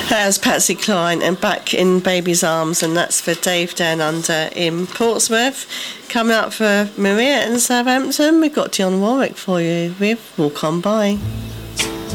That's Patsy Cline and Back in Baby's Arms, and that's for Dave Down Under in Portsmouth. Coming up for Maria in Southampton, we've got Dionne Warwick for you with Walk On By.